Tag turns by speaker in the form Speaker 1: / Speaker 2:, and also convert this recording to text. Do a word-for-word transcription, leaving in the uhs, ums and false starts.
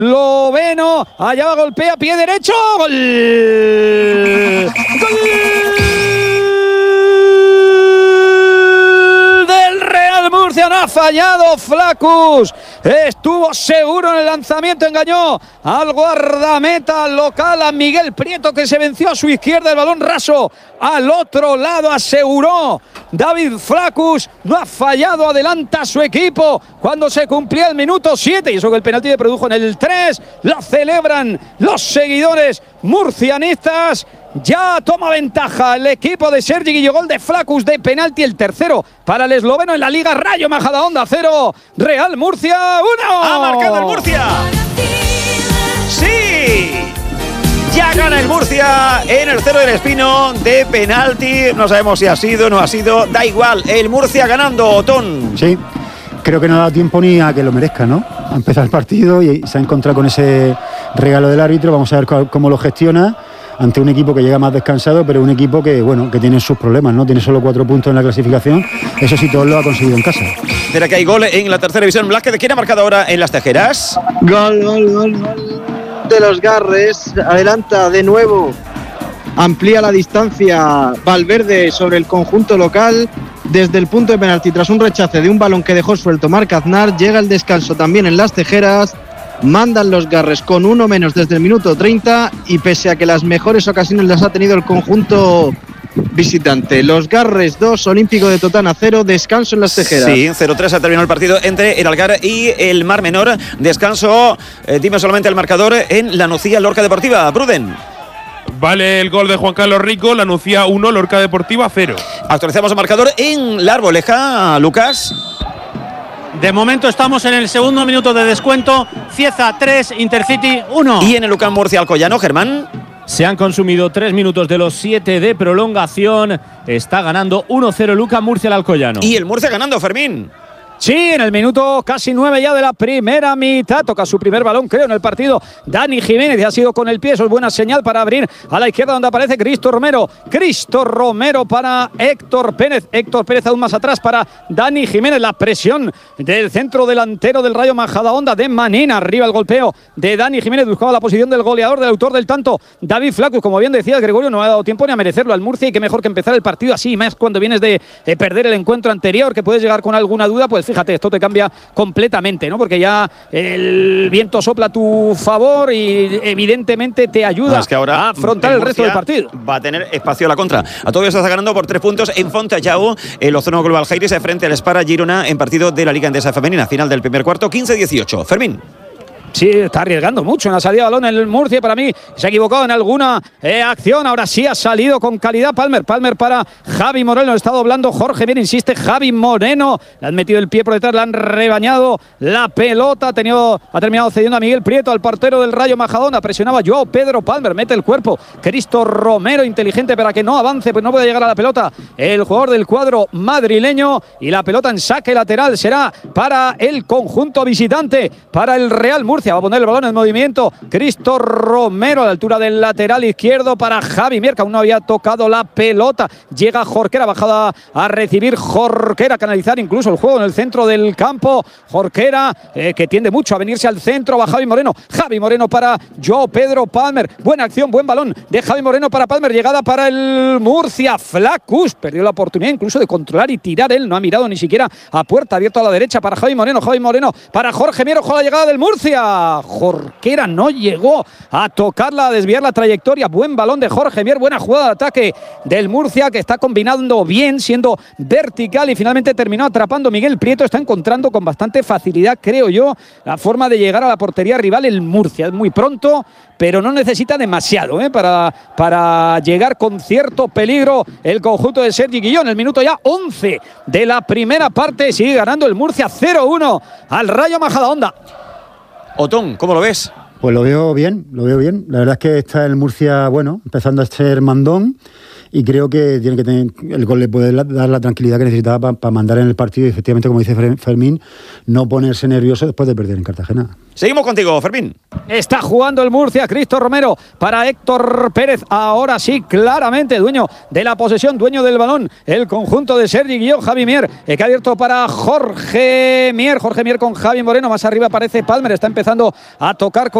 Speaker 1: esloveno, allá va, golpea, pie derecho, gol, gol del Real Murcia, no ha fallado Flakus, estuvo seguro en el lanzamiento, engañó al guardameta local, a Miguel Prieto, que se venció a su izquierda, el balón raso al otro lado, aseguró David Flakus, no ha fallado, adelanta a su equipo cuando se cumplía el minuto siete, y eso que el penalti se produjo en el tres, lo celebran los seguidores murcianistas. Ya toma ventaja el equipo de Sergi Guillo, gol de Flakus de penalti, el tercero para el esloveno en la Liga. Rayo Majadahonda cero, Real Murcia uno.
Speaker 2: Ha marcado el Murcia. Sí. Ya gana el Murcia en el Cero del Espino de penalti. No sabemos si ha sido o no ha sido. Da igual, el Murcia ganando, Otón.
Speaker 3: Sí, creo que no ha dado tiempo ni a que lo merezca, ¿no? Ha empezado el partido y se ha encontrado con ese regalo del árbitro. Vamos a ver cómo lo gestiona ante un equipo que llega más descansado, pero un equipo que, bueno, que tiene sus problemas, ¿no? Tiene solo cuatro puntos en la clasificación. Eso sí, todo lo ha conseguido en casa.
Speaker 2: Espera que hay gol en la tercera división. Blázquez, ¿quién ha marcado ahora en las Tejeras?
Speaker 4: Gol, gol, gol, gol de los Garres. Adelanta de nuevo, amplía la distancia Valverde sobre el conjunto local desde el punto de penalti tras un rechace de un balón que dejó suelto Marc Aznar. Llega el descanso también en las Tejeras, mandan los Garres con uno menos desde el minuto treinta, y pese a que las mejores ocasiones las ha tenido el conjunto visitante, los Garres dos, Olímpico de Totana cero, descanso en las Tejeras.
Speaker 2: Sí, cero tres ha terminado el partido entre el Algar y el Mar Menor. Descanso, eh, dime solamente el marcador en la Nucía Lorca Deportiva. Bruden.
Speaker 5: Vale el gol de Juan Carlos Rico, la Nucía uno, Lorca Deportiva cero.
Speaker 2: Actualizamos el marcador en la Arboleja, Lucas.
Speaker 6: De momento estamos en el segundo minuto de descuento. Cieza tres, Intercity uno.
Speaker 2: Y en el UCAM Murcia Alcoyano, Germán.
Speaker 1: Se han consumido tres minutos de los siete de prolongación. Está ganando uno cero el UCAM Murcia al Alcoyano.
Speaker 2: Y el Murcia ganando, Fermín.
Speaker 1: Sí, en el minuto casi nueve ya de la primera mitad. Toca su primer balón, creo, en el partido Dani Jiménez. Y ha sido con el pie, eso es buena señal para abrir a la izquierda, donde aparece Cristo Romero. Cristo Romero para Héctor Pérez. Héctor Pérez aún más atrás para Dani Jiménez. La presión del centro delantero del Rayo Majadahonda de Manina. Arriba el golpeo de Dani Jiménez. Buscaba la posición del goleador, del autor del tanto, David Flakus. Como bien decías, Gregorio, no ha dado tiempo ni a merecerlo al Murcia. Y qué mejor que empezar el partido así, más cuando vienes de, de perder el encuentro anterior, que puedes llegar con alguna duda. Pues fíjate, esto te cambia completamente, ¿no? Porque ya el viento sopla a tu favor y evidentemente te ayuda no, es que ahora a afrontar el, el resto del partido.
Speaker 2: Va a tener espacio a la contra. A todo esto está ganando por tres puntos en Fontallao, el Ozono Global Jairis frente al Espara Girona en partido de la Liga Endesa Femenina. Final del primer cuarto, quince dieciocho. Fermín.
Speaker 1: Sí, está arriesgando mucho en la salida de balón en el Murcia. Para mí se ha equivocado en alguna eh, acción. Ahora sí ha salido con calidad Palmer. Palmer para Javi Moreno. Está doblando Jorge. Bien, insiste Javi Moreno. Le han metido el pie por detrás. Le han rebañado la pelota. Ha, tenido, ha terminado cediendo a Miguel Prieto, al portero del Rayo Majadahonda. Presionaba Joao Pedro Palmer. Mete el cuerpo. Cristo Romero, inteligente para que no avance, pues no puede llegar a la pelota el jugador del cuadro madrileño. Y la pelota en saque lateral será para el conjunto visitante, para el Real Murcia. Va a poner el balón en movimiento Cristo Romero a la altura del lateral izquierdo para Javi Mier, que aún no había tocado la pelota. Llega Jorquera, bajada a recibir Jorquera, canalizar incluso el juego en el centro del campo. Jorquera, eh, que tiende mucho a venirse al centro, va Javi Moreno. Javi Moreno para Joao Pedro Palmer. Buena acción, buen balón de Javi Moreno para Palmer. Llegada para el Murcia. Flakus perdió la oportunidad incluso de controlar y tirar él. No ha mirado ni siquiera a puerta, abierto a la derecha para Javi Moreno. Javi Moreno para Jorge Mier. Ojo a la llegada del Murcia. Jorquera no llegó a tocarla, a desviar la trayectoria. Buen balón de Jorge Mier, buena jugada de ataque del Murcia, que está combinando bien, siendo vertical, y finalmente terminó atrapando Miguel Prieto. Está encontrando con bastante facilidad, creo yo, la forma de llegar a la portería rival el Murcia. Es muy pronto, pero no necesita demasiado ¿eh? para, para llegar con cierto peligro el conjunto de Sergi Guillón. El minuto ya once de la primera parte, sigue ganando el Murcia cero uno al Rayo Majadahonda.
Speaker 2: Otón, ¿cómo lo ves?
Speaker 3: Pues lo veo bien, lo veo bien. La verdad es que está el Murcia, bueno, empezando a ser mandón. y creo que tiene que tener, el gol le puede dar la tranquilidad que necesitaba para pa mandar en el partido y efectivamente, como dice Fermín, no ponerse nervioso después de perder en Cartagena.
Speaker 2: Seguimos contigo, Fermín.
Speaker 1: Está jugando el Murcia, Cristo Romero para Héctor Pérez. Ahora sí, claramente dueño de la posesión, dueño del balón. El conjunto de Sergi Guillón, Javi Mier, eh, que ha abierto para Jorge Mier. Jorge Mier con Javi Moreno. Más arriba aparece Palmer. Está empezando a tocar con